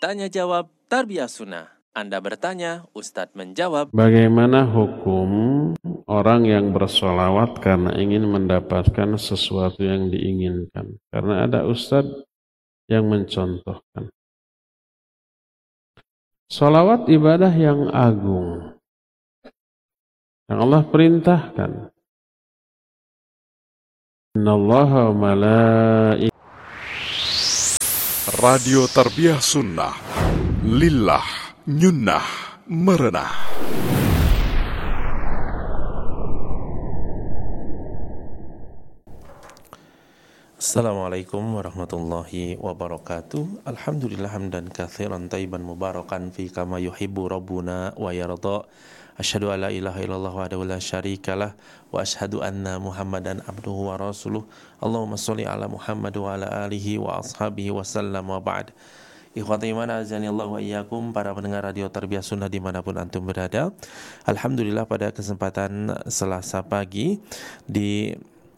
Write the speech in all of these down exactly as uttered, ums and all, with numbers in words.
Tanya jawab Tarbiyah Sunnah. Anda bertanya, Ustadz menjawab. Bagaimana hukum orang yang bersolawat karena ingin mendapatkan sesuatu yang diinginkan? Karena ada ustadz yang mencontohkan. Solawat ibadah yang agung, yang Allah perintahkan. Innallaha wa malaikatahu. Radio Tarbiyah Sunnah, lillah, nyunnah, merenah. Assalamualaikum warahmatullahi wabarakatuh. Alhamdulillah hamdan katsiran tayyiban mubarakan fi kama yuhibbu rabbuna wa yarda. Asyhadu an la ilaha illallah wahdahu la syarikalah wa asyhadu anna Muhammadan abduhu wa rasuluh. Allahumma shalli ala Muhammad wa ala alihi wa ashabihi wa sallam wa ba'd. Ikhwati iman azanillahu wa iyyakum, para pendengar radio Tarbiyah Sunnah dimanapun antum berada. Alhamdulillah pada kesempatan Selasa pagi di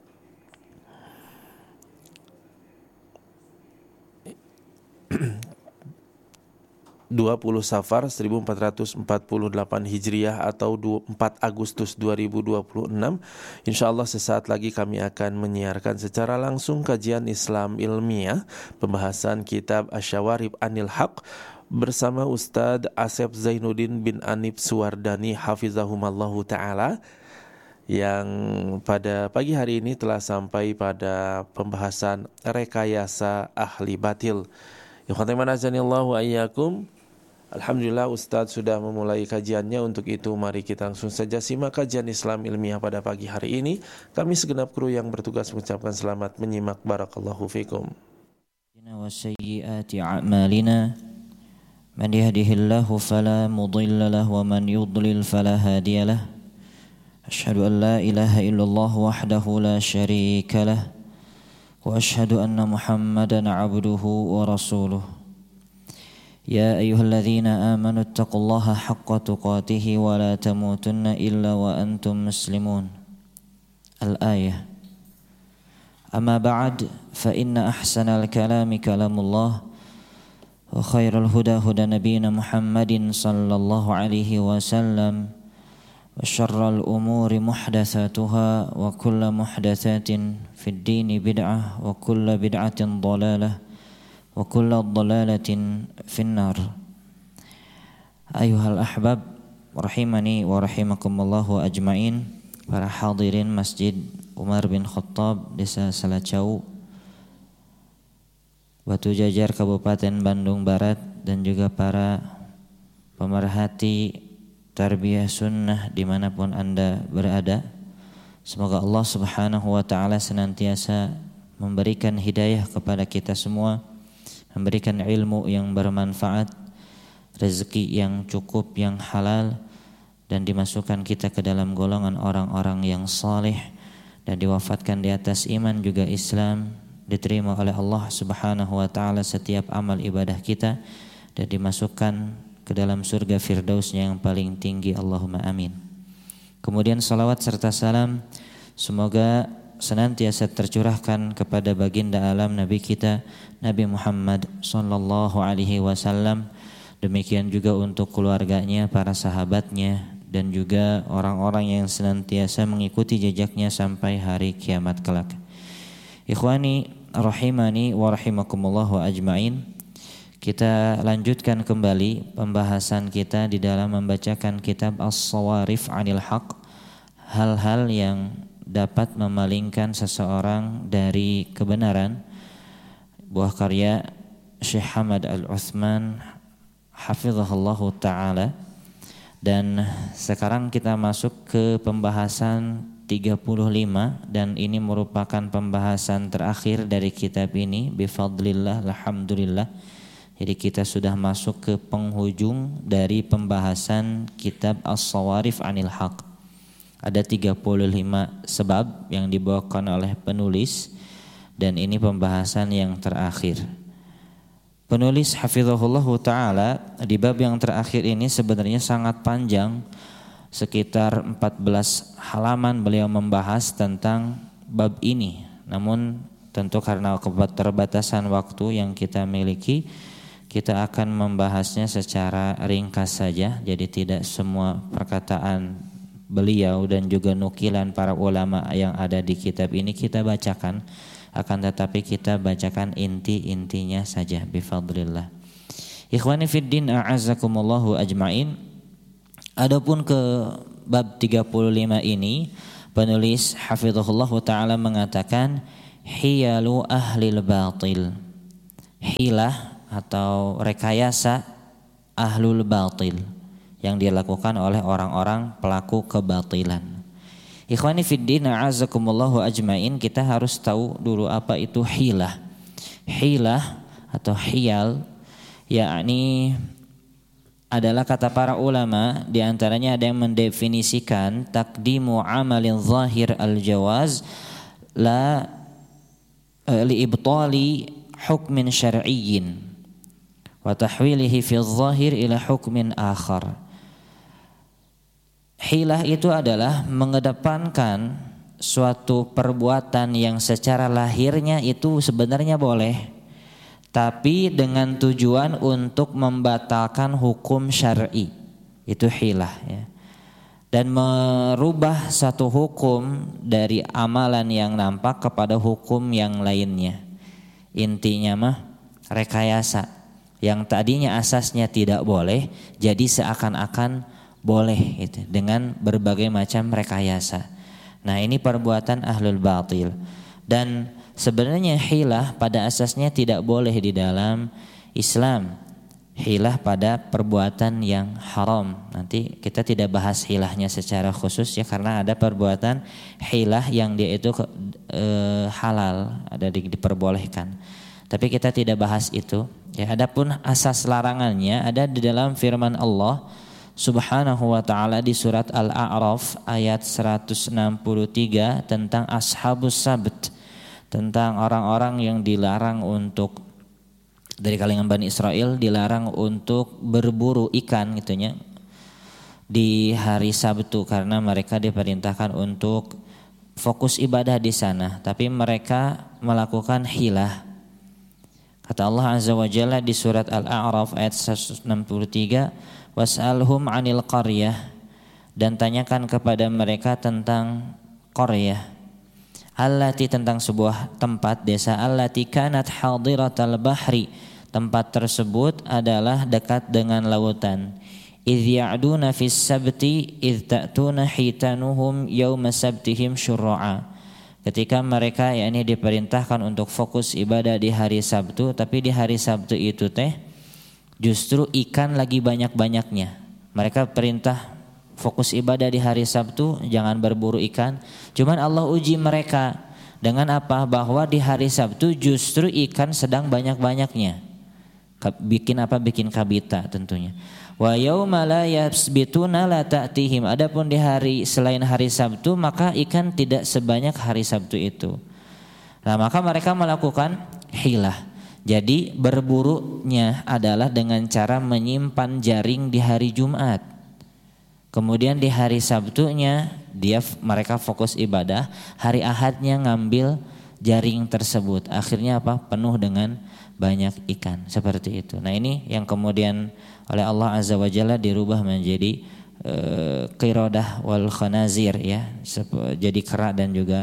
dua puluh Safar seribu empat ratus empat puluh delapan Hijriah atau empat Agustus dua ribu dua puluh enam, insyaallah sesaat lagi kami akan menyiarkan secara langsung kajian Islam ilmiah pembahasan kitab Asy-Syawarib Anil Haq bersama Ustadz Asep Zainuddin bin Anif Suwardani hafizahumallahu ta'ala, yang pada pagi hari ini telah sampai pada pembahasan rekayasa ahli batil. Ikhwaniman azanillahu wa iyyakum. Alhamdulillah Ustadz sudah memulai kajiannya. Untuk itu mari kita langsung saja simak kajian Islam ilmiah pada pagi hari ini. Kami segenap kru yang bertugas mengucapkan selamat menyimak. Barakallahu fikum. Wa sayyiati a'malina man yahdihillahu fala mudilla lahu wa man yudlil fala hadiya lahu. Asyhadu an la ilaha illallah wahdahu la syarika lahu wa asyhadu anna Muhammadan 'abduhu wa rasuluh. Ya ayyuhalladzina amanu taqullaha haqqa tuqatih wa la tamutunna illa wa antum muslimun. Al-ayah. Amma ba'd, fa inna ahsanal kalami kalamullah wa khairal huda huda nabiyina Muhammadin sallallahu alaihi wasallam wa syarral umuri muhdatsatuha wa kullu muhdatsatin fid dini bid'ah wa kullu bid'atin dhalalah wa kullu dhalalatin finnar. Ayuhal ahbab rahimani wa rahimakumullahu ajmain, para hadirin Masjid Umar bin Khattab Desa Salacau, Batu Jajar, Kabupaten Bandung Barat, dan juga para pemerhati Tarbiyah Sunnah dimanapun Anda berada. Semoga Allah subhanahu wa ta'ala senantiasa memberikan hidayah kepada kita semua, memberikan ilmu yang bermanfaat, rezeki yang cukup, yang halal, dan dimasukkan kita ke dalam golongan orang-orang yang saleh, dan diwafatkan di atas iman juga Islam, diterima oleh Allah subhanahu wa ta'ala setiap amal ibadah kita, dan dimasukkan ke dalam surga firdausnya yang paling tinggi. Allahumma amin. Kemudian salawat serta salam semoga senantiasa tercurahkan kepada baginda alam Nabi kita Nabi Muhammad sallallahu alaihi wasallam, demikian juga untuk keluarganya, para sahabatnya, dan juga orang-orang yang senantiasa mengikuti jejaknya sampai hari kiamat kelak. Ikhwani rahimani wa rahimakumullah ajmain. Kita lanjutkan kembali pembahasan kita di dalam membacakan kitab As-Sawarif Anil Haq, hal-hal yang dapat memalingkan seseorang dari kebenaran, buah karya Syekh Hamad Al-Uthman hafizahullahu ta'ala. Dan sekarang kita masuk ke pembahasan tiga puluh lima, dan ini merupakan pembahasan terakhir dari kitab ini bifadlillah alhamdulillah. Jadi kita sudah masuk ke penghujung dari pembahasan kitab As-Sawarif Anil Haq. Ada tiga puluh lima sebab yang dibawakan oleh penulis, dan ini pembahasan yang terakhir. Penulis hafizahullahu ta'ala di bab yang terakhir ini sebenarnya sangat panjang, sekitar empat belas halaman beliau membahas tentang bab ini. Namun tentu karena keterbatasan waktu yang kita miliki, Kita akan membahasnya secara ringkas saja, jadi tidak semua perkataan beliau dan juga nukilan para ulama yang ada di kitab ini kita bacakan, akan tetapi kita bacakan inti-intinya saja bifadlillah. Ikhwani fiddin a'azzakumullahu ajmain. Adapun ke bab tiga puluh lima ini, penulis hafizahullah ta'ala mengatakan hiyalu ahlil batil. Hilah atau rekayasa ahlul batil yang dilakukan oleh orang-orang pelaku kebatilan. Ikhwani fiddin a'azzakumullahu ajmain, kita harus tahu dulu apa itu hilah. Hilah atau hiyal yakni adalah kata para ulama, di antaranya ada yang mendefinisikan takdimu amalin zahir al-jawaz la li ibtali hukmin syar'iyyin wa tahwilihi fi zahir ila hukmin akhar. Hilah itu adalah mengedepankan suatu perbuatan yang secara lahirnya itu sebenarnya boleh, tapi dengan tujuan untuk membatalkan hukum syar'i. Itu hilah ya. Dan merubah satu hukum dari amalan yang nampak kepada hukum yang lainnya. Intinya mah rekayasa. Yang tadinya asasnya tidak boleh jadi seakan-akan boleh gitu, dengan berbagai macam rekayasa. Nah, ini perbuatan ahlul batil. Dan sebenarnya hilah pada asasnya tidak boleh di dalam Islam. Hilah pada perbuatan yang haram. Nanti kita tidak bahas hilahnya secara khusus ya, karena ada perbuatan hilah yang dia itu e, halal, ada di, diperbolehkan. Tapi kita tidak bahas itu. Ya, adapun asas larangannya ada di dalam firman Allah Subhanahu wa ta'ala di surat Al-A'raf ayat seratus enam puluh tiga tentang ashabus sabt, tentang orang-orang yang dilarang untuk dari kalangan Bani Israel dilarang untuk berburu ikan gitunya di hari Sabtu, karena mereka diperintahkan untuk fokus ibadah di sana, tapi mereka melakukan hilah. Kata Allah Azza wa Jalla di surat Al-A'raf ayat seratus enam puluh tiga, was'alhum 'anil qaryah, dan tanyakan kepada mereka tentang qaryah, allati, tentang sebuah tempat desa, allati kanat hadiratal bahri, tempat tersebut adalah dekat dengan lautan, idh ya'duna fis sabti idh ta'tuna hitanuhum yawma sabtihim syurra'a, ketika mereka yakni diperintahkan untuk fokus ibadah di hari Sabtu, tapi di hari Sabtu itu teh justru ikan lagi banyak-banyaknya. Mereka perintah fokus ibadah di hari Sabtu, jangan berburu ikan. Cuman Allah uji mereka dengan apa? Bahwa di hari Sabtu justru ikan sedang banyak-banyaknya. Bikin apa? Bikin kabita tentunya. Wa yauma la yasbituna la ta'tihim. Adapun di hari selain hari Sabtu maka ikan tidak sebanyak hari Sabtu itu. Nah, maka mereka melakukan hilah. Jadi berburunya adalah dengan cara menyimpan jaring di hari Jumat. Kemudian di hari Sabtunya dia mereka fokus ibadah, hari Ahadnya ngambil jaring tersebut. Akhirnya apa? Penuh dengan banyak ikan seperti itu. Nah, ini yang kemudian oleh Allah Azza wa Jalla dirubah menjadi e, qirodah wal khanazir ya, jadi kera dan juga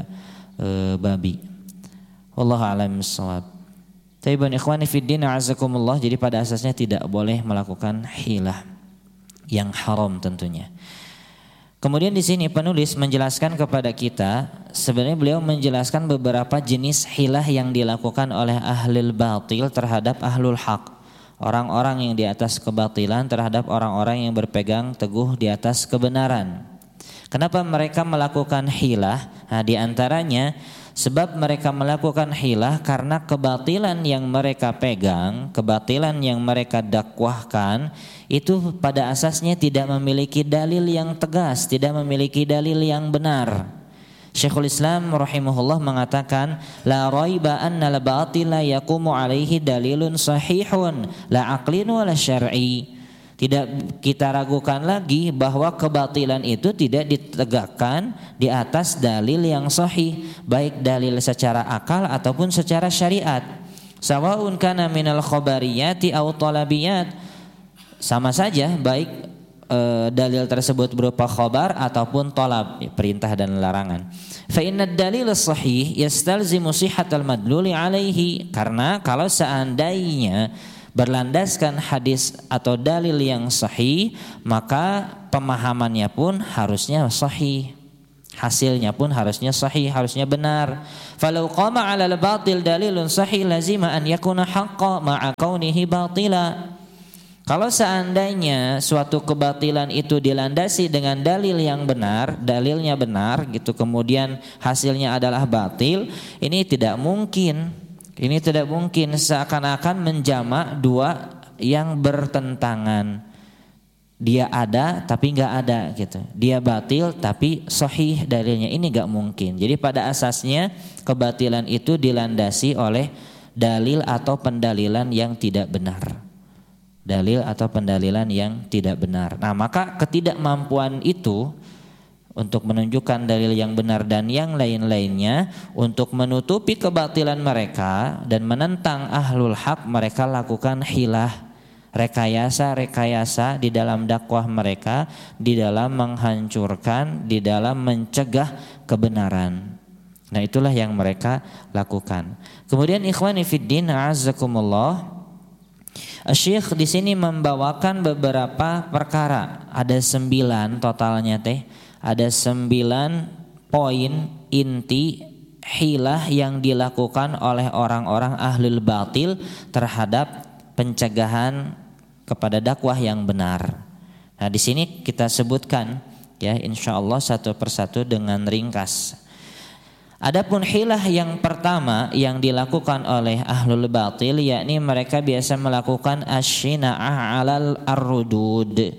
e, babi. Wallahu a'lam bissawab. Taibun ikhwani fiddin a'azzakumullah, jadi pada asasnya tidak boleh melakukan hilah yang haram tentunya. Kemudian di sini penulis menjelaskan kepada kita, sebenarnya beliau menjelaskan beberapa jenis hilah yang dilakukan oleh ahlul batil terhadap ahlul haq, orang-orang yang di atas kebatilan terhadap orang-orang yang berpegang teguh di atas kebenaran. Kenapa mereka melakukan hilah? Nah, di antaranya sebab mereka melakukan hilah karena kebatilan yang mereka pegang, kebatilan yang mereka dakwahkan itu pada asasnya tidak memiliki dalil yang tegas, tidak memiliki dalil yang benar. Syekhul Islam rahimahullah mengatakan, la raiba anna al-batila yaqumu alaihi dalilun sahihun la aqlin wala syar'i. Tidak kita ragukan lagi bahwa kebatilan itu tidak ditegakkan di atas dalil yang sahih, baik dalil secara akal ataupun secara syariat. Sawaun kana minal khabariyati aw talabiyat, sama saja baik e, dalil tersebut berupa khabar ataupun talab, perintah dan larangan. Fa inna ad-dalil as-sahih yastalzimu sihhatal madluli alaihi, karena kalau seandainya berlandaskan hadis atau dalil yang sahih, maka pemahamannya pun harusnya sahih, hasilnya pun harusnya sahih, harusnya benar. Falau qama 'alal batil dalilun sahih lazima an yakuna haqqan ma'a kaunihi batila. Kalau seandainya suatu kebatilan itu dilandasi dengan dalil yang benar, dalilnya benar gitu, kemudian hasilnya adalah batil, ini tidak mungkin. Ini tidak mungkin, seakan-akan menjamak dua yang bertentangan. Dia ada tapi enggak ada gitu. Dia batil tapi sahih dalilnya, ini enggak mungkin. Jadi pada asasnya kebatilan itu dilandasi oleh dalil atau pendalilan yang tidak benar. Dalil atau pendalilan yang tidak benar. Nah, maka ketidakmampuan itu untuk menunjukkan dalil yang benar dan yang lain-lainnya, untuk menutupi kebatilan mereka dan menentang ahlul haq, mereka lakukan hilah, rekayasa-rekayasa di dalam dakwah mereka, di dalam menghancurkan, di dalam mencegah kebenaran. Nah, itulah yang mereka lakukan. Kemudian ikhwani fiddin a'azzakumullah, Syekh di sini membawakan beberapa perkara, ada sembilan totalnya teh, ada sembilan poin inti hilah yang dilakukan oleh orang-orang ahlul batil terhadap pencegahan kepada dakwah yang benar. Nah, di sini kita sebutkan ya insyaallah satu persatu dengan ringkas. Adapun hilah yang pertama yang dilakukan oleh ahlul batil, yakni mereka biasa melakukan asyina'ah 'alal ar-rudud,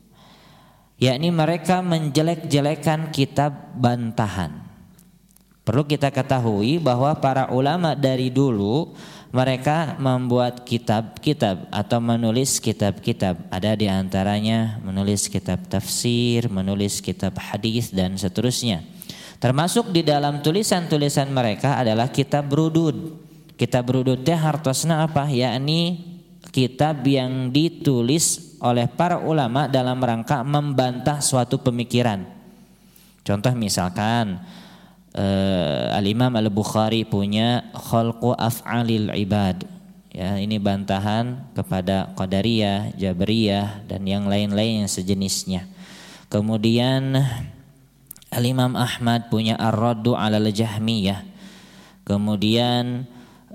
yakni mereka menjelek-jelekan kitab bantahan. Perlu kita ketahui bahwa para ulama dari dulu mereka membuat kitab-kitab atau menulis kitab-kitab. Ada di antaranya menulis kitab tafsir, menulis kitab hadis dan seterusnya. Termasuk di dalam tulisan-tulisan mereka adalah kitab rudud. Kitab rudud teh hartosna apa? Yakni kitab yang ditulis oleh para ulama dalam rangka membantah suatu pemikiran. Contoh misalkan uh, Al-Imam Al-Bukhari punya Khalqu Af'alil Ibad. Ya, ini bantahan kepada Qadariyah, Jabriyah dan yang lain-lain yang sejenisnya. Kemudian Al-Imam Ahmad punya Ar-Raddu 'alal Jahmiyah. Kemudian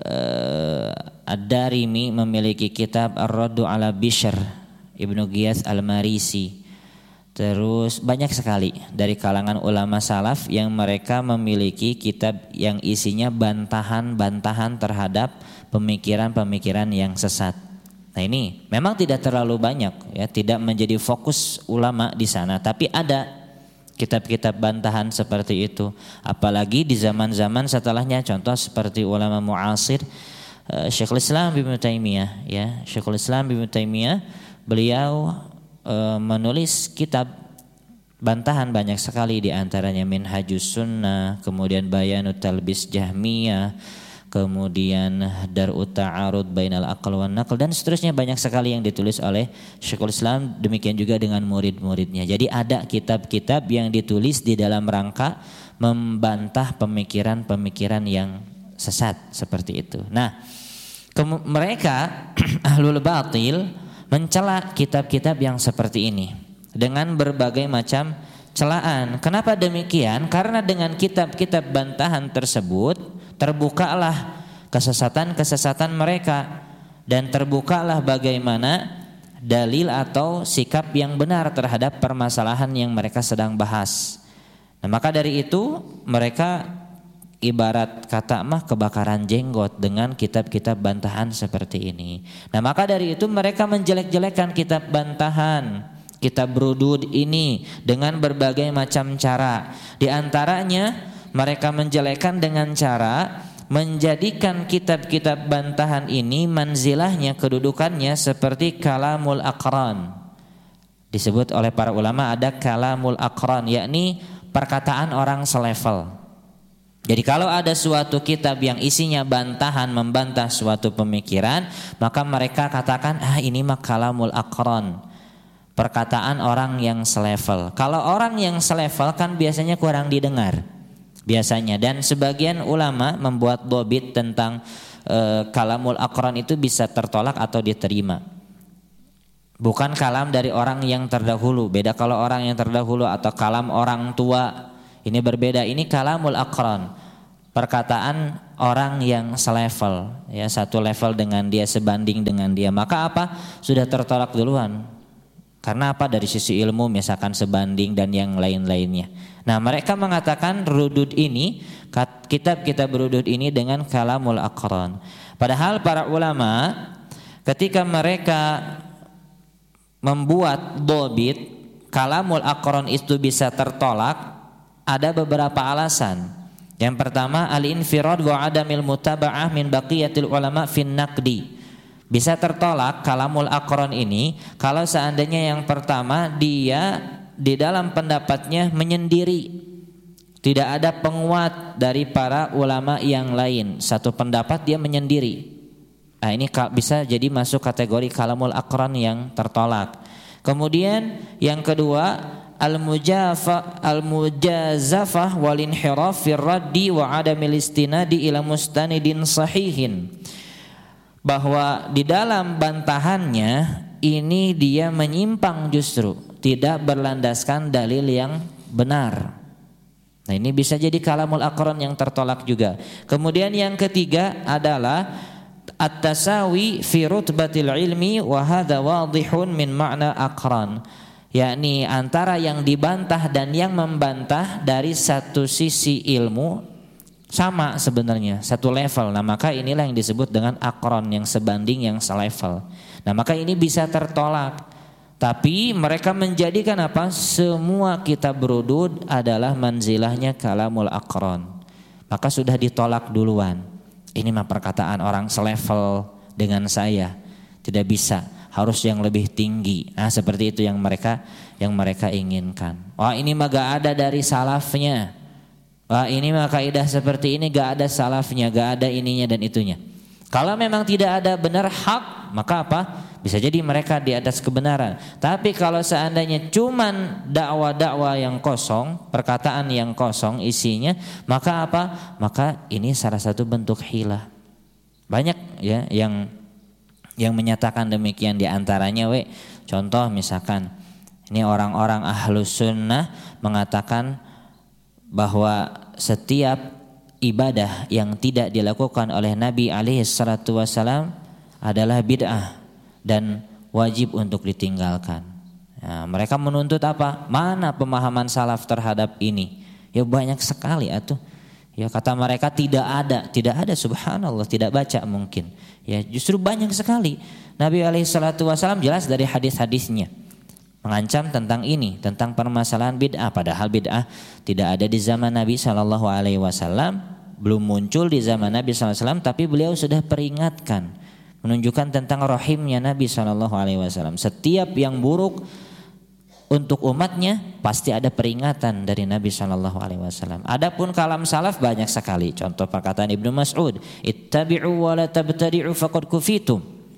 uh, Ad-Darimi memiliki kitab Ar-Raddu 'ala Bishr Ibnu Ghiyath Al-Marisi. Terus banyak sekali dari kalangan ulama salaf yang mereka memiliki kitab yang isinya bantahan-bantahan terhadap pemikiran-pemikiran yang sesat. Nah, ini memang tidak terlalu banyak ya, tidak menjadi fokus ulama di sana, tapi ada kitab-kitab bantahan seperti itu. Apalagi di zaman-zaman setelahnya, contoh seperti ulama muasir uh, Syekhul Islam Ibnu Taimiyah ya. Syekhul Islam Ibnu Taimiyah beliau uh, menulis kitab bantahan banyak sekali, di antaranya Minhajus Sunnah, kemudian Bayanut Talbis Jahmiyah, kemudian Dar'ut Ta'arud Bainal Aql wan Naql dan seterusnya, banyak sekali yang ditulis oleh Syekhul Islam, demikian juga dengan murid-muridnya. Jadi ada kitab-kitab yang ditulis di dalam rangka membantah pemikiran-pemikiran yang sesat seperti itu. Nah, ke- mereka ahlul batil mencela kitab-kitab yang seperti ini dengan berbagai macam celaan. Kenapa demikian? Karena dengan kitab-kitab bantahan tersebut terbukalah kesesatan-kesesatan mereka dan terbukalah bagaimana dalil atau sikap yang benar terhadap permasalahan yang mereka sedang bahas. Nah, maka dari itu mereka ibarat kata mah kebakaran jenggot dengan kitab-kitab bantahan seperti ini. Nah, maka dari itu mereka menjelek-jelekan kitab bantahan, kitab rudud ini dengan berbagai macam cara. Di antaranya mereka menjelekkan dengan cara menjadikan kitab-kitab bantahan ini manzilahnya, kedudukannya seperti kalamul aqran. Disebut oleh para ulama ada kalamul aqran, yakni perkataan orang selevel. Jadi kalau ada suatu kitab yang isinya bantahan membantah suatu pemikiran, maka mereka katakan ah ini mah kalamul aqran, perkataan orang yang selevel. Kalau orang yang selevel kan biasanya kurang didengar biasanya, dan sebagian ulama membuat dobit tentang e, kalamul aqran itu bisa tertolak atau diterima. Bukan kalam dari orang yang terdahulu. Beda kalau orang yang terdahulu atau kalam orang tua. Ini berbeda. Ini kalamul aqran, perkataan orang yang selevel, ya satu level dengan dia, sebanding dengan dia. Maka apa? Sudah tertolak duluan. Karena apa? Dari sisi ilmu misalkan sebanding dan yang lain-lainnya. Nah, mereka mengatakan rudud ini, kitab-kitab rudud ini dengan kalamul aqran. Padahal para ulama ketika mereka membuat dobit kalamul aqran itu bisa tertolak, ada beberapa alasan. Yang pertama, al-infirad wa adamil mutaba'ah min baqiyatil ulama fin naqdi. Bisa tertolak kalamul aqran ini kalau seandainya yang pertama dia di dalam pendapatnya menyendiri, tidak ada penguat dari para ulama yang lain, satu pendapat dia menyendiri. Nah, ini bisa jadi masuk kategori kalamul aqran yang tertolak. Kemudian yang kedua, al-mujafa al-mujazafah wal inhiraf fi raddi wa adamil istinadi ila mustanidin sahihin. Bahwa di dalam bantahannya ini dia menyimpang, justru tidak berlandaskan dalil yang benar. Nah, ini bisa jadi kalamul aqran yang tertolak juga. Kemudian yang ketiga adalah at-tasawi fi rutbatil ilmi wa hadza wadihun min ma'na aqran. Yakni antara yang dibantah dan yang membantah dari satu sisi ilmu sama sebenarnya, satu level. Nah, maka inilah yang disebut dengan aqran, yang sebanding, yang selevel. Nah, maka ini bisa tertolak. Tapi mereka menjadikan apa? Semua kitab rudud adalah manzilahnya kalamul aqran. Maka sudah ditolak duluan. Ini mah perkataan orang selevel dengan saya, tidak bisa. Harus yang lebih tinggi. Nah, seperti itu yang mereka yang mereka inginkan. Wah, ini mah gak ada dari salafnya. Wah, ini mah kaidah seperti ini gak ada salafnya, gak ada ininya dan itunya. Kalau memang tidak ada benar hak, maka apa? Bisa jadi mereka di atas kebenaran. Tapi kalau seandainya cuman dakwah-dakwah yang kosong, perkataan yang kosong isinya, maka apa? Maka ini salah satu bentuk hilah. Banyak ya yang yang menyatakan demikian, di antaranya we contoh misalkan ini orang-orang ahlus sunnah mengatakan bahwa setiap ibadah yang tidak dilakukan oleh Nabi alaihi salatu wasalam adalah bid'ah dan wajib untuk ditinggalkan. Nah, mereka menuntut apa? Mana pemahaman salaf terhadap ini? Ya banyak sekali atuh. Ya kata mereka tidak ada, tidak ada, subhanallah, tidak baca mungkin. Ya justru banyak sekali. Nabi alaihi salatu wasallam jelas dari hadis-hadisnya mengancam tentang ini, tentang permasalahan bid'ah. Padahal bid'ah tidak ada di zaman Nabi sallallahu alaihi wasallam, belum muncul di zaman Nabi sallallahu alaihi wasallam, tapi beliau sudah peringatkan, menunjukkan tentang rahimnya Nabi sallallahu alaihi wasallam. Setiap yang buruk untuk umatnya pasti ada peringatan dari Nabi sallallahu alaihi wasallam. Adapun kalam salaf banyak sekali. Contoh perkataan Ibnu Mas'ud, "Ittabi'u wa la tabtadi'u faqad kufitum."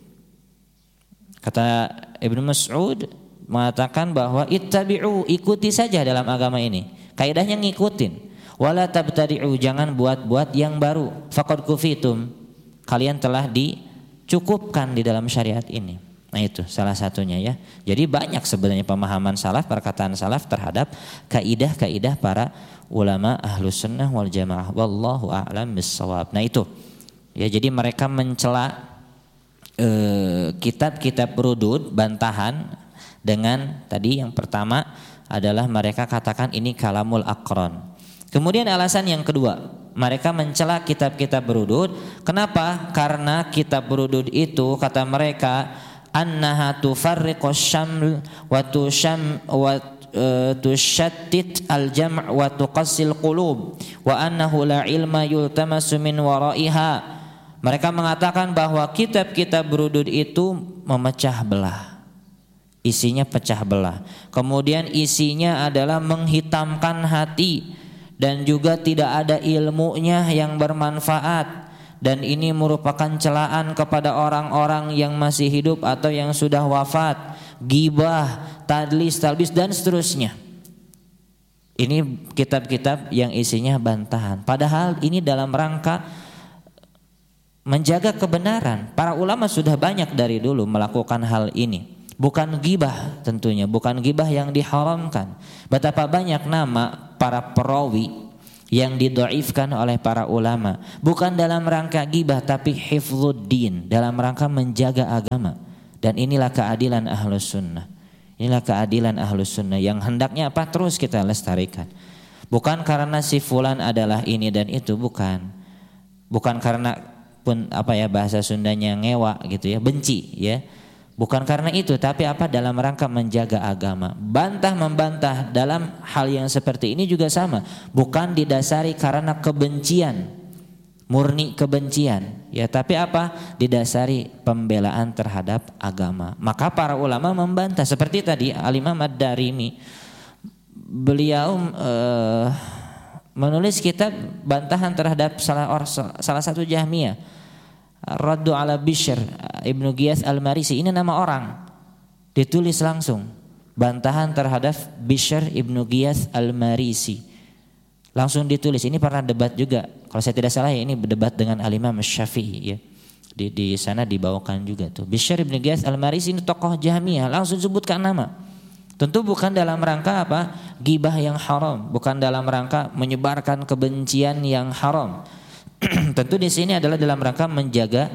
Kata Ibnu Mas'ud mengatakan bahwa ittabi'u, ikuti saja dalam agama ini. Kaidahnya ngikutin. Wa la tabtadi'u, jangan buat-buat yang baru. Faqad kufitum, kalian telah dicukupkan di dalam syariat ini. Nah, itu salah satunya ya. Jadi banyak sebenarnya pemahaman salaf, perkataan salaf terhadap kaidah-kaidah para ulama ahlus sunnah wal jamaah. Wallahu a'lam bissawab. Nah, itu. Ya, jadi mereka mencela eh, kitab-kitab rudud, bantahan dengan tadi yang pertama adalah mereka katakan ini kalamul aqran. Kemudian alasan yang kedua, mereka mencela kitab-kitab rudud. Kenapa? Karena kitab rudud itu kata mereka annaha tufarriqus syaml wa tusham wa tushattit al-jam' wa tuqassil qulub wa annahu la ilma yultamasu min waraiha. Mereka mengatakan bahwa kitab-kitab rudud itu memecah belah. Isinya pecah belah. Kemudian isinya adalah menghitamkan hati dan juga tidak ada ilmunya yang bermanfaat, dan ini merupakan celaan kepada orang-orang yang masih hidup atau yang sudah wafat, ghibah, tadlis, talbis dan seterusnya. Ini kitab-kitab yang isinya bantahan, padahal ini dalam rangka menjaga kebenaran. Para ulama sudah banyak dari dulu melakukan hal ini. Bukan ghibah tentunya, bukan ghibah yang diharamkan. Betapa banyak nama para perawi yang didhaifkan oleh para ulama, bukan dalam rangka ghibah tapi hifdzuddin, dalam rangka menjaga agama. Dan inilah keadilan ahlus sunnah. Inilah keadilan ahlus sunnah yang hendaknya apa? Terus kita lestarikan. Bukan karena si fulan adalah ini dan itu, bukan. Bukan karena pun apa ya bahasa Sundanya ngewa gitu ya, benci ya. Bukan karena itu, tapi apa? Dalam rangka menjaga agama. Bantah membantah dalam hal yang seperti ini juga sama. Bukan didasari karena kebencian, murni kebencian, ya, tapi apa? Didasari pembelaan terhadap agama. Maka para ulama membantah. Seperti tadi Al-Imam Ad-Darimi, beliau uh, menulis kitab bantahan terhadap salah, or, salah satu Jahmiyah, Raddu ala Bishr Ibnu Ghiyath Al-Marisi. Ini nama orang, ditulis langsung bantahan terhadap Bishr Ibnu Ghiyath Al-Marisi, langsung ditulis. Ini pernah debat juga kalau saya tidak salah ya, ini berdebat dengan Al-Imam Syafi'i ya. Di, di sana dibawakan juga tuh Bishr Ibnu Ghiyath Al-Marisi, ini tokoh Jahmiyah, langsung sebutkan nama. Tentu bukan dalam rangka apa? Ghibah yang haram, bukan dalam rangka menyebarkan kebencian yang haram. Tentu di sini adalah dalam rangka menjaga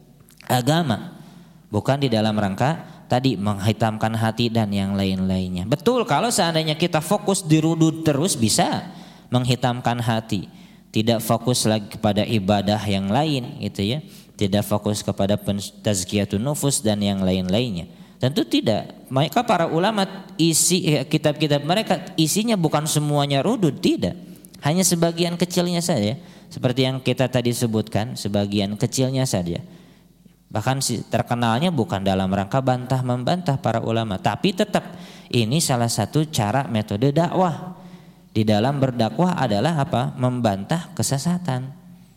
agama, bukan di dalam rangka tadi menghitamkan hati dan yang lain-lainnya. Betul, kalau seandainya kita fokus di rudud terus bisa menghitamkan hati, tidak fokus lagi kepada ibadah yang lain gitu ya, tidak fokus kepada tazkiyatun nufus dan yang lain-lainnya. Tentu tidak. Maka para ulama isi kitab-kitab mereka isinya bukan semuanya rudud, tidak. Hanya sebagian kecilnya saja. Seperti yang kita tadi sebutkan, sebagian kecilnya saja. Bahkan terkenalnya bukan dalam rangka bantah membantah para ulama, tapi tetap ini salah satu cara metode dakwah. Di dalam berdakwah adalah apa? Membantah kesesatan.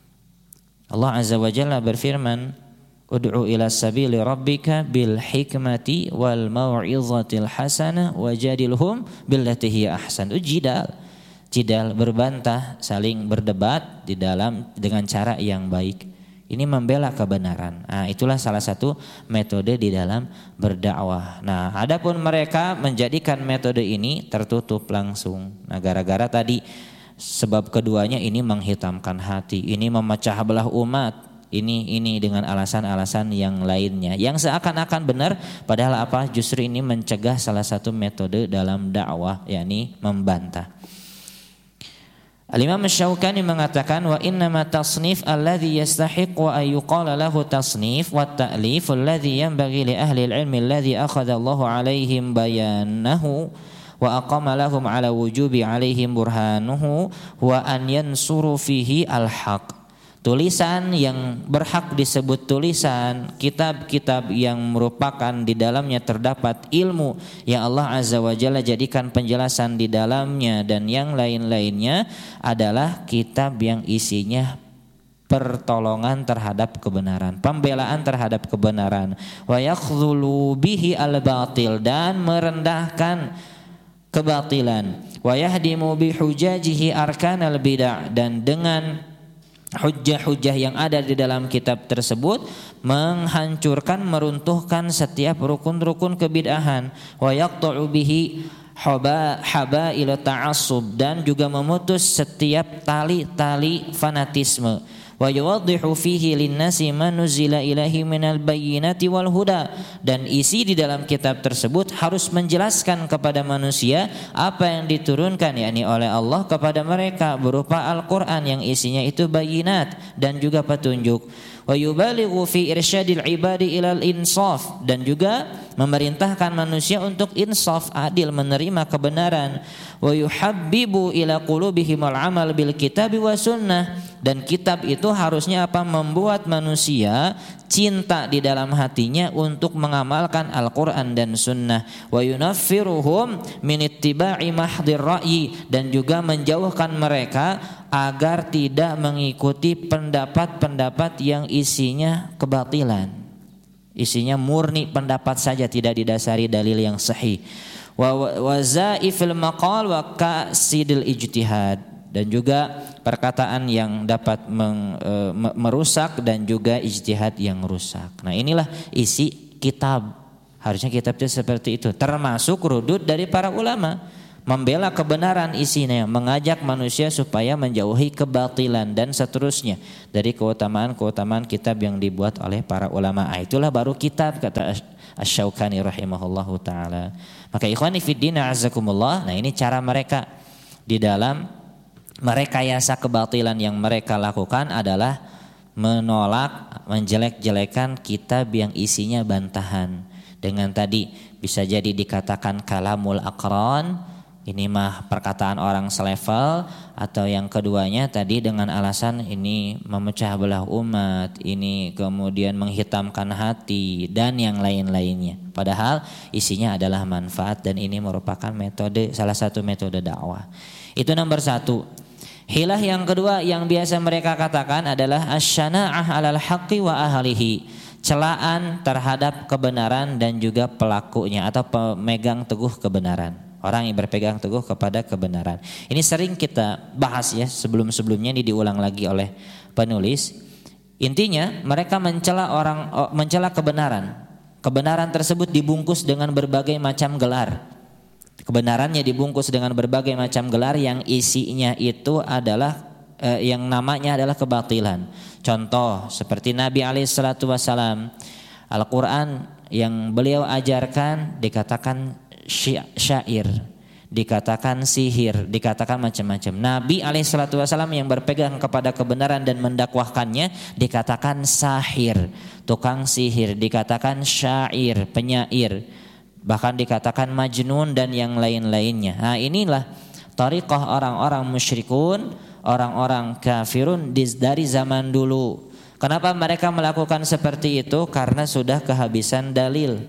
Allah Azza wa Jalla berfirman, "Ud'u ila sabili rabbika bil hikmati wal mau'izatil hasanah wajadilhum billati hiya ahsan." Ujidal. Jidal, berbantah, saling berdebat di dalam dengan cara yang baik. Ini membela kebenaran. Nah, itulah salah satu metode di dalam berdakwah. Nah, adapun mereka menjadikan metode ini tertutup langsung. Nah, gara-gara tadi sebab keduanya ini menghitamkan hati, ini memecah belah umat, ini ini dengan alasan-alasan yang lainnya yang seakan-akan benar, padahal apa? Justru ini mencegah salah satu metode dalam dakwah, yakni membantah. Al-Imam Asy-Syaukani mengatakan wa innama tasnif alladhi yastahiq wa ayyuqala lahu tasnif wa ta'lif alladhi yanbaghi li ahli al-ilmi alladhi akhadha Allahu alaihim bayanahu wa aqama lahum ala wujubi alaihim burhanuhu wa an yansuru fihi al-haq. Tulisan yang berhak disebut tulisan, kitab-kitab yang merupakan di dalamnya terdapat ilmu yang Allah Azza wa Jalla jadikan penjelasan di dalamnya dan yang lain-lainnya adalah kitab yang isinya pertolongan terhadap kebenaran, pembelaan terhadap kebenaran, wa yakhdhulu bihi al-batil, dan merendahkan kebatilan, wa yahdimu bi hujajihi arkanal bid'ah, dan dengan hujjah-hujjah yang ada di dalam kitab tersebut menghancurkan, meruntuhkan setiap rukun-rukun kebid'ahan, wa yaqta'u bihi haba habail ta'assub, dan juga memutus setiap tali-tali fanatisme, wa yuwaddihu fihi linnasi ma nuzila ilahi minal bayyinati wal huda, dan isi di dalam kitab tersebut harus menjelaskan kepada manusia apa yang diturunkan yakni oleh Allah kepada mereka berupa Al-Qur'an yang isinya itu bayyinat dan juga petunjuk, wa yubalighu fi irsyadil ibadi ilal insaf, dan juga memerintahkan manusia untuk insaf, adil, menerima kebenaran. Wa yuhabbibu ila qulubihim al-amal bil kitabi wa sunnah, dan kitab itu harusnya apa? Membuat manusia cinta di dalam hatinya untuk mengamalkan Al-Qur'an dan sunnah. Wa yunaffiruhum min ittiba'i mahdhir ra'yi, dan juga menjauhkan mereka agar tidak mengikuti pendapat-pendapat yang isinya kebatilan, isinya murni pendapat saja, tidak didasari dalil yang sahih. Wa wazaifil maqal wa kasidil ijtihad, dan juga perkataan yang dapat meng, e, merusak dan juga ijtihad yang rusak. Nah, inilah isi kitab. Harusnya kitab itu seperti itu, termasuk rudud dari para ulama, membela kebenaran isinya, mengajak manusia supaya menjauhi kebatilan dan seterusnya dari keutamaan-keutamaan kitab yang dibuat oleh para ulama. Ah, itulah baru kitab, kata Asy-Syaukani rahimahullahu taala. Maka ikhwani fiddin azakumullah, nah ini cara mereka di dalam merekayasa kebatilan yang mereka lakukan adalah menolak, menjelek-jelekan kitab yang isinya bantahan. Dengan tadi bisa jadi dikatakan kalamul aqran, ini mah perkataan orang selevel, atau yang keduanya tadi dengan alasan ini memecah belah umat, ini kemudian menghitamkan hati dan yang lain-lainnya. Padahal isinya adalah manfaat dan ini merupakan metode, salah satu metode dakwah. Itu nomor satu. Hilah yang kedua yang biasa mereka katakan adalah asy-syanaa'ah 'alal haqqi wa ahlihi, celaan terhadap kebenaran dan juga pelakunya atau pemegang teguh kebenaran. Orang yang berpegang teguh kepada kebenaran. Ini sering kita bahas ya, sebelum-sebelumnya ini diulang lagi oleh penulis. Intinya mereka mencela orang, mencela kebenaran. Kebenaran tersebut dibungkus dengan berbagai macam gelar. Kebenarannya dibungkus dengan berbagai macam gelar yang isinya itu adalah eh, yang namanya adalah kebatilan. Contoh seperti Nabi alaihi salatu wasalam, Al-Quran yang beliau ajarkan dikatakan syair, dikatakan sihir, dikatakan macam-macam. Nabi alaihi salatu wasallam yang berpegang kepada kebenaran dan mendakwahkannya dikatakan sahir, tukang sihir, dikatakan syair, penyair, bahkan dikatakan majnun dan yang lain-lainnya. Nah, inilah thariqah orang-orang musyrikun, orang-orang kafirun dari zaman dulu. Kenapa mereka melakukan seperti itu? Karena sudah kehabisan dalil.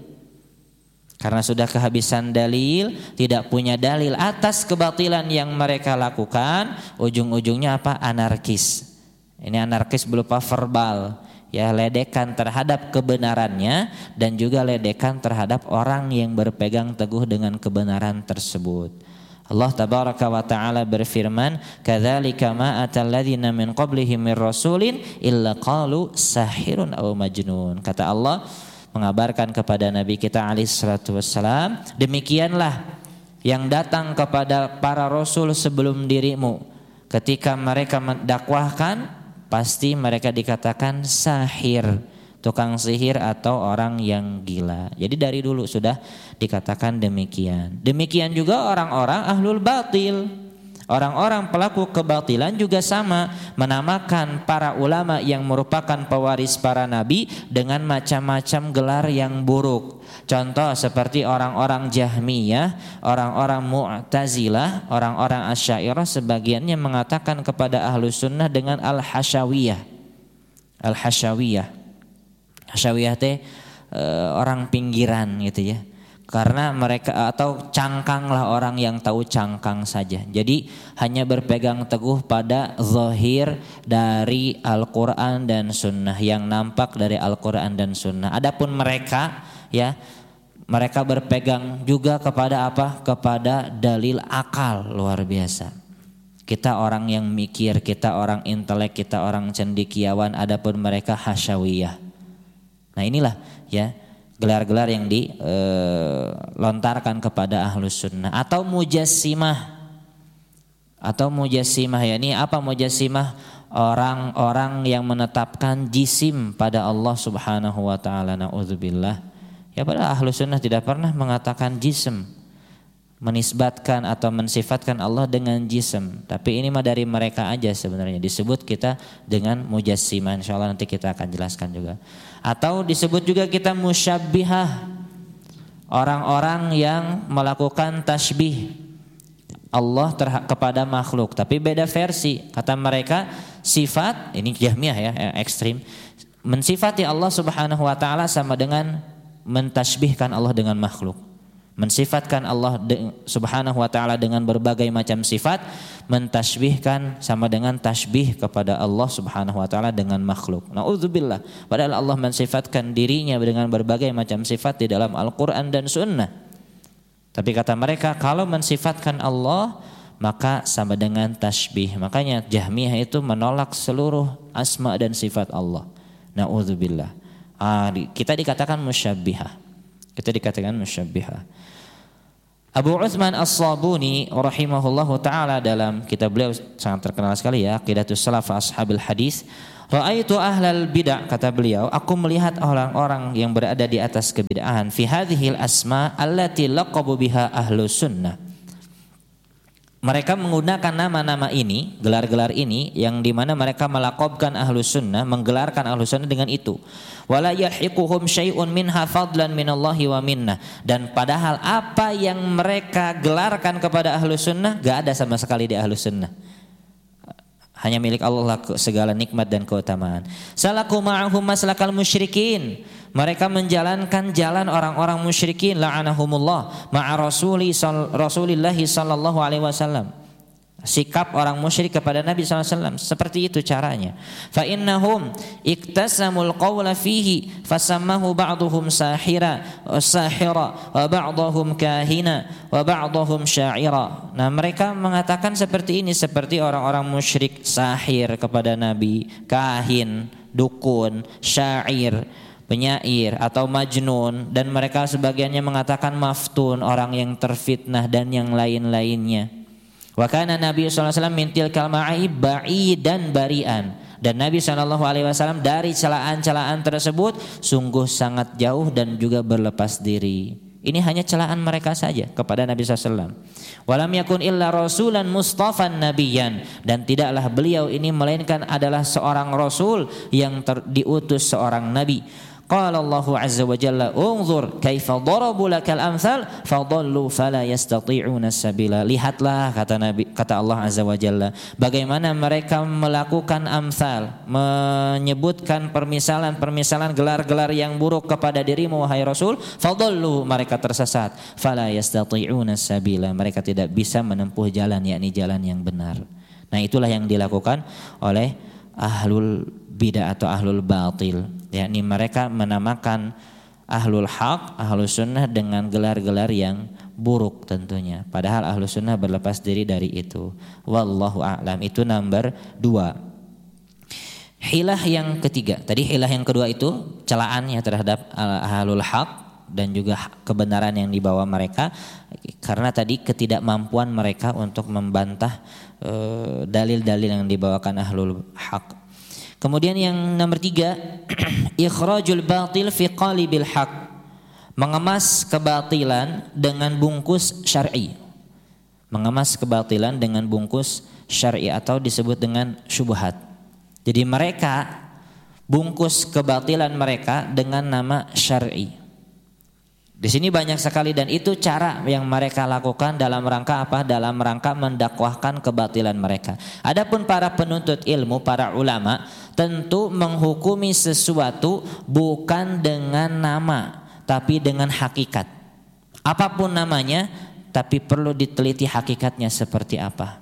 Karena sudah kehabisan dalil, tidak punya dalil atas kebatilan yang mereka lakukan, ujung-ujungnya apa? Anarkis. Ini anarkis berupa verbal, ya, ledekan terhadap kebenarannya dan juga ledekan terhadap orang yang berpegang teguh dengan kebenaran tersebut. Allah tabaraka wa taala berfirman, "Kadzalika ma atal ladzina min qablihim mir rasulin illa qalu sahirun aw majnun." Kata Allah mengabarkan kepada Nabi kita alaihi salatu wassalam, demikianlah yang datang kepada para rasul sebelum dirimu, ketika mereka mendakwahkan pasti mereka dikatakan sahir, tukang sihir atau orang yang gila. Jadi dari dulu sudah dikatakan demikian. Demikian juga orang-orang ahlul batil. Orang-orang pelaku kebatilan juga sama, menamakan para ulama yang merupakan pewaris para nabi dengan macam-macam gelar yang buruk. Contoh seperti orang-orang Jahmiyah, orang-orang Mu'tazilah, orang-orang Asy'ariyah, sebagiannya mengatakan kepada Ahlus Sunnah dengan Al-Hasyawiyah. Al-Hasyawiyah. Hasyawiyah teh e, orang pinggiran gitu ya. Karena mereka atau cangkanglah, orang yang tahu cangkang saja. Jadi hanya berpegang teguh pada zahir dari Al-Quran dan Sunnah, yang nampak dari Al-Quran dan Sunnah. Adapun mereka ya, mereka berpegang juga kepada apa? Kepada dalil akal, luar biasa. Kita orang yang mikir, kita orang intelek, kita orang cendekiawan. Adapun mereka hasyawiyah. Nah inilah ya gelar-gelar yang dilontarkan e, kepada Ahlus Sunnah. Atau mujassimah. Atau mujassimah, ya ini apa mujassimah? Orang-orang yang menetapkan jisim pada Allah Subhanahu wa taala. Na'udzubillah. Ya, pada Ahlus Sunnah tidak pernah mengatakan jisim, menisbatkan atau mensifatkan Allah dengan jisim. Tapi ini mah dari mereka aja sebenarnya. Disebut kita dengan mujassimah. Insyaallah nanti kita akan jelaskan juga. Atau disebut juga kita musyabbihah. orang-orang yang melakukan tasbih Allah terha- kepada makhluk, tapi beda versi. Kata mereka sifat, ini Jahmiyah ya, yang ekstrim, mensifati Allah Subhanahu wa taala sama dengan mentasbihkan Allah dengan makhluk. Mensifatkan Allah de- Subhanahu wa taala dengan berbagai macam sifat, mentasbihkan sama dengan tasbih kepada Allah Subhanahu wa taala dengan makhluk. Nauzubillah. Padahal Allah mensifatkan dirinya dengan berbagai macam sifat di dalam Al-Qur'an dan Sunnah. Tapi kata mereka kalau mensifatkan Allah maka sama dengan tasbih. Makanya Jahmiyah itu menolak seluruh asma dan sifat Allah. Nauzubillah. Ah, kita dikatakan musyabbihah. Kita dikatakan musyabbihah. Abu Utsman As-Sabuni rahimahullahu taala dalam kitab beliau sangat terkenal sekali ya, Aqidatus Salaf Ashabil Hadis, ra'aitu ahlal bid'ah, kata beliau, aku melihat orang-orang yang berada di atas kebid'ahan fi hadhil asma allati laqabu biha ahlus sunnah. Mereka menggunakan nama-nama ini, gelar-gelar ini yang dimana mereka melaqabkan ahlus sunnah, menggelarkan ahlus sunnah dengan itu. Wala yahiquhum syai'un minha fadlan minallahi wa minna. Dan padahal apa yang mereka gelarkan kepada ahlus sunnah gak ada sama sekali di ahlus sunnah. Hanya milik Allah segala nikmat dan keutamaan. Salaku ma'ahum maslakal musyrikin. Mereka menjalankan jalan orang-orang musyrikin la'anahumullah ma'a rasuli Rasulillahi sallallahu alaihi wasallam. Sikap orang musyrik kepada Nabi sallallahu alaihi wasallam seperti itu caranya. Fa innahum iktasamul qawla fihi fasammahu ba'duhum sahira sahira wa ba'dahum kahina wa ba'dahum syaira. Nah, mereka mengatakan seperti ini, seperti orang-orang musyrik sahir kepada Nabi, kahin, dukun, syair, penyair atau majnun, dan mereka sebagiannya mengatakan maftun, orang yang terfitnah dan yang lain-lainnya. Wa kana Nabi sallallahu alaihi wasallam min tilkal ma'ib ba'idan bari'an, dan Nabi sallallahu alaihi wasallam dari celaan-celaan tersebut sungguh sangat jauh dan juga berlepas diri. Ini hanya celaan mereka saja kepada Nabi sallallahu alaihi wasallam. Walam yakun illa rasulan mustafan nabiyan, dan tidaklah beliau ini melainkan adalah seorang rasul yang ter- diutus seorang nabi. Qala Allahu azza wa jalla unzur kaifa darabu lakal amsal fadallu fala yastati'una sabila. Lihatlah, kata Nabi, kata Allah azza wa jalla, bagaimana mereka melakukan amsal, menyebutkan permisalan-permisalan, gelar-gelar yang buruk kepada dirimu wahai Rasul. Fadallu, mereka tersesat. Fala yastati'una sabila, mereka tidak bisa menempuh jalan, yakni jalan yang benar. Nah, itulah yang dilakukan oleh ahlul bidah atau ahlul batil, yakni mereka menamakan ahlul haq, ahlus sunnah dengan gelar-gelar yang buruk tentunya, padahal ahlus sunnah berlepas diri dari itu. Wallahu a'lam. Itu nomor dua. Hilah yang ketiga, tadi hilah yang kedua itu celaannya terhadap ahlul haq dan juga kebenaran yang dibawa mereka, karena tadi ketidakmampuan mereka untuk membantah uh, dalil-dalil yang dibawakan ahlul haq. Kemudian yang nomor tiga, ikhrajul batil fi qalibil haq, mengemas kebatilan dengan bungkus syar'i. Mengemas kebatilan dengan bungkus syar'i atau disebut dengan syubhat. Jadi mereka bungkus kebatilan mereka dengan nama syar'i. Di sini banyak sekali, dan itu cara yang mereka lakukan dalam rangka apa? Dalam rangka mendakwahkan kebatilan mereka. Adapun para penuntut ilmu, para ulama, tentu menghukumi sesuatu bukan dengan nama, tapi dengan hakikat. Apapun namanya, tapi perlu diteliti hakikatnya seperti apa.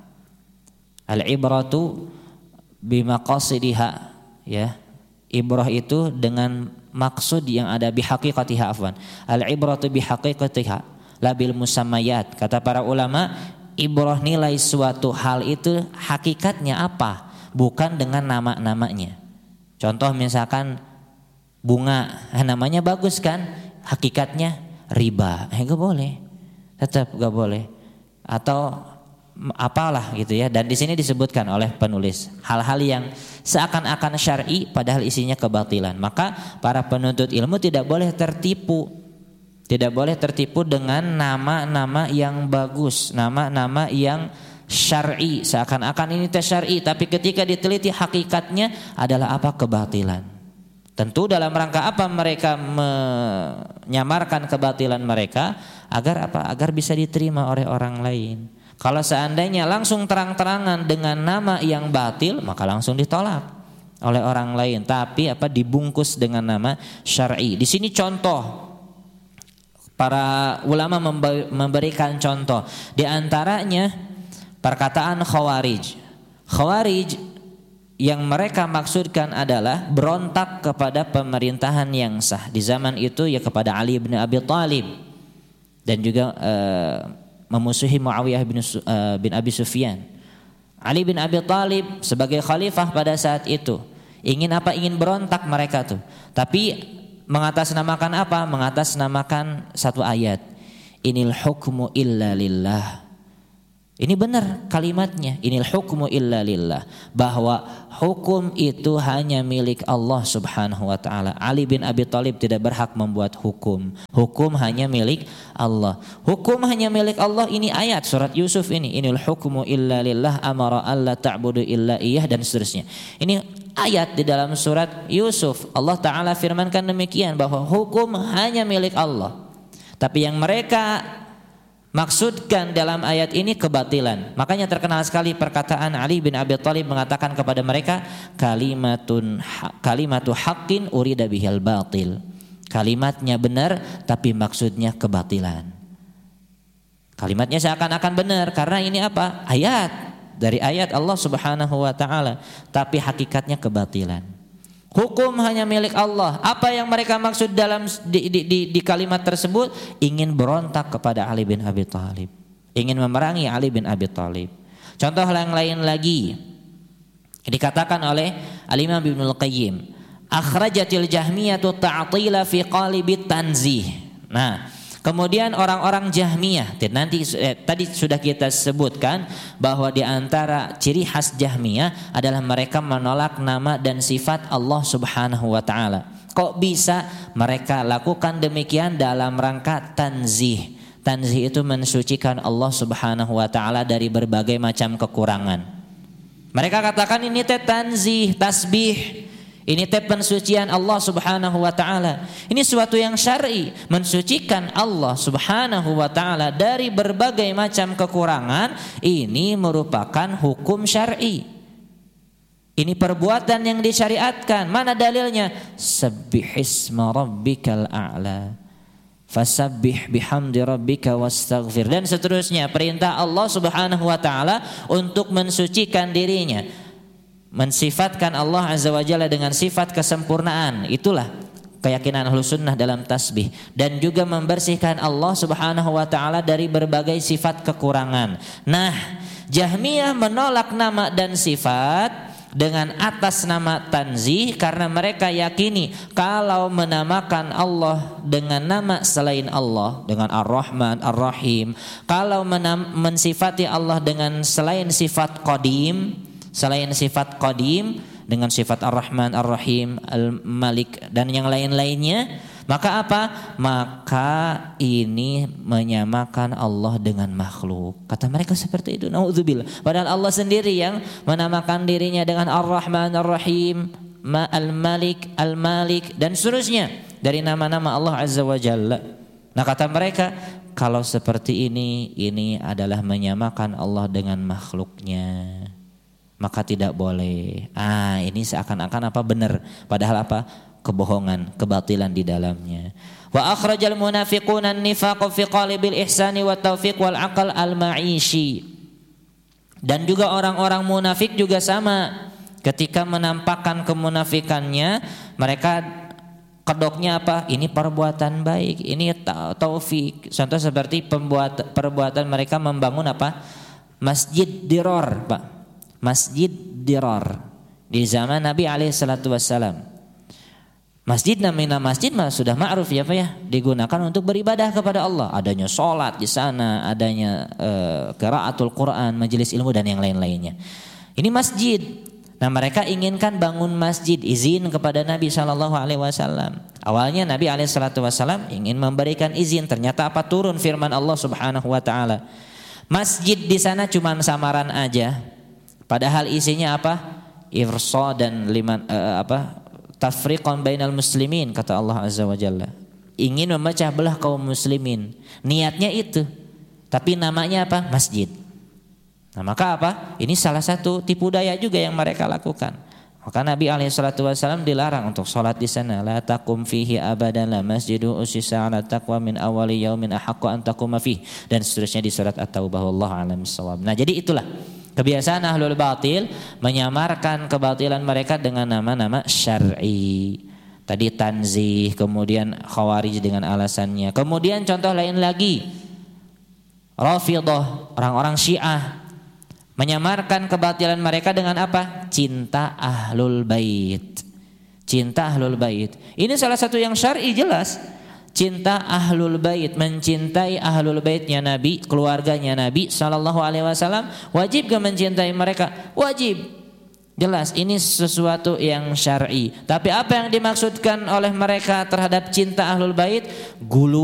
Al-ibratu bimaqasidiha, ya. Ibrah itu dengan maksud yang ada, bihaqiqatiha afwan. Al-ibratu bihaqiqatiha la bil musammayat. Kata para ulama, ibrah nilai suatu hal itu hakikatnya apa, bukan dengan nama-namanya. Contoh misalkan bunga, namanya bagus kan, hakikatnya riba, eh gak boleh, tetap gak boleh. Atau apalah gitu ya. Dan di sini disebutkan oleh penulis hal-hal yang seakan-akan syar'i padahal isinya kebatilan. Maka para penuntut ilmu tidak boleh tertipu. Tidak boleh tertipu dengan nama-nama yang bagus, nama-nama yang syar'i, seakan-akan ini tes syar'i, tapi ketika diteliti hakikatnya adalah apa? Kebatilan. Tentu dalam rangka apa mereka me menyamarkan kebatilan mereka agar apa? Agar bisa diterima oleh orang lain. Kalau seandainya langsung terang-terangan dengan nama yang batil, maka langsung ditolak oleh orang lain. Tapi apa? Dibungkus dengan nama syar'i. Di sini contoh. Para ulama memberikan contoh. Di antaranya perkataan Khawarij. Khawarij yang mereka maksudkan adalah berontak kepada pemerintahan yang sah. Di zaman itu ya kepada Ali bin Abi Thalib. Dan juga uh, memusuhi Muawiyah bin, uh, bin Abi Sufyan. Ali bin Abi Thalib sebagai khalifah pada saat itu. Ingin apa? Ingin berontak mereka tuh. Tapi mengatasnamakan apa? Mengatasnamakan satu ayat. Inil hukmu illa lillah. Ini benar kalimatnya. Inil hukmu illa lillah. Bahwa hukum itu hanya milik Allah subhanahu wa ta'ala. Ali bin Abi Thalib tidak berhak membuat hukum. Hukum hanya milik Allah. Hukum hanya milik Allah, ini ayat surat Yusuf ini. Inil hukmu illa lillah amara alla ta'budu illa iyah dan seterusnya. Ini ayat di dalam surat Yusuf. Allah Ta'ala firmankan demikian bahwa hukum hanya milik Allah. Tapi yang mereka maksudkan dalam ayat ini kebatilan. Makanya terkenal sekali perkataan Ali bin Abi Thalib mengatakan kepada mereka, kalimatun kalimatu haqqin urida bihal batil. Kalimatnya benar tapi maksudnya kebatilan. Kalimatnya seakan-akan benar karena ini apa? Ayat. Dari ayat Allah subhanahu wa ta'ala. Tapi hakikatnya kebatilan. Hukum hanya milik Allah. Apa yang mereka maksud dalam di, di, di, di kalimat tersebut? Ingin berontak kepada Ali bin Abi Thalib. Ingin memerangi Ali bin Abi Thalib. Contoh yang lain lagi. Dikatakan oleh Al-Imam Ibnul Qayyim. Akhrajatil jahmiyatu ta'atila fi qalibit tanzih. Nah, kemudian orang-orang Jahmiyah, nanti eh, tadi sudah kita sebutkan bahwa di antara ciri khas Jahmiyah adalah mereka menolak nama dan sifat Allah Subhanahu wa taala. Kok bisa mereka lakukan demikian? Dalam rangka tanzih. Tanzih itu mensucikan Allah Subhanahu wa taala dari berbagai macam kekurangan. Mereka katakan ini teh tanzih, tasbih. Ini teh pensucian Allah Subhanahu wa taala. Ini suatu yang syar'i, mensucikan Allah Subhanahu wa taala dari berbagai macam kekurangan. Ini merupakan hukum syar'i. Ini perbuatan yang disyariatkan. Mana dalilnya? Sabbihisma rabbikal a'la. Fasabbih bihamdi rabbika wastaghfir. Dan seterusnya, perintah Allah Subhanahu wa taala untuk mensucikan dirinya. Mensifatkan Allah Azza wa Jalla dengan sifat kesempurnaan. Itulah keyakinan Ahlus Sunnah dalam tasbih. Dan juga membersihkan Allah Subhanahu wa ta'ala dari berbagai sifat kekurangan. Nah, Jahmiyah menolak nama dan sifat dengan atas nama tanzih. Karena mereka yakini kalau menamakan Allah dengan nama selain Allah, dengan Ar-Rahman, Ar-Rahim, kalau menam- mensifati Allah dengan selain sifat Qadim, selain sifat Qadim dengan sifat Ar-Rahman, Ar-Rahim, Al-Malik dan yang lain-lainnya, maka apa? Maka ini menyamakan Allah dengan makhluk. Kata mereka seperti itu. Nauzubillah. Padahal Allah sendiri yang menamakan dirinya dengan Ar-Rahman, Ar-Rahim, Al-Malik, Al-Malik dan seterusnya dari nama-nama Allah Azza wa Jalla. Nah, kata mereka, kalau seperti ini, ini adalah menyamakan Allah dengan makhluknya. Maka tidak boleh. Ah, ini seakan-akan apa? Benar. Padahal apa? Kebohongan, kebatilan di dalamnya. Wa akhrajal munafiquna an-nifaq fi qalibil ihsani wa taufiq wal aqal al-ma'ishi. Dan juga orang-orang munafik juga sama. Ketika menampakkan kemunafikannya, mereka kedoknya apa? Ini perbuatan baik, ini taufik. Contoh seperti pembuat, perbuatan mereka membangun apa? Masjid Dirar, Pak. Masjid Dirar di zaman Nabi alaihi salatu wassalam. Masjid namanya masjid mah sudah ma'ruf ya Pak ya, digunakan untuk beribadah kepada Allah. Adanya sholat di sana, adanya uh, qiraatul Quran, majelis ilmu dan yang lain-lainnya. Ini masjid. Nah, mereka inginkan bangun masjid, izin kepada Nabi shallallahu alaihi wasallam. Awalnya Nabi alaihi salatu wassalam ingin memberikan izin, ternyata apa? Turun firman Allah Subhanahu wa taala. Masjid di sana cuma samaran aja. Padahal isinya apa? Irsa dan liman uh, apa? Tafriqan bainal muslimin, kata Allah Azza wa Jalla. ingin memecah belah kaum muslimin. Niatnya itu. Tapi namanya apa? Masjid. Nah, maka apa? Ini salah satu tipu daya juga yang mereka lakukan. Maka Nabi alaihi salatu wasallam dilarang untuk sholat di sana. La taqum fihi abadan la masjidu usisa ala taqwa min awali yaumin ahaqqu an taquma fihi, dan seterusnya di surat At-Taubah, wallahu a'lam bissawab. Nah, jadi itulah kebiasaan ahlul batil menyamarkan kebatilan mereka dengan nama-nama syar'i. Tadi tanzih, kemudian khawarij dengan alasannya. Kemudian contoh lain lagi, Rafidhah, orang-orang Syiah, menyamarkan kebatilan mereka dengan apa? Cinta ahlul bait. Cinta ahlul bait. Ini salah satu yang syar'i jelas. Cinta ahlul bait, mencintai ahlul baitnya Nabi, keluarganya Nabi sallallahu alaihi wasallam. Wajib gak mencintai mereka? Wajib. Jelas ini sesuatu yang syar'i. Tapi apa yang dimaksudkan oleh mereka terhadap cinta ahlul bait? Gulu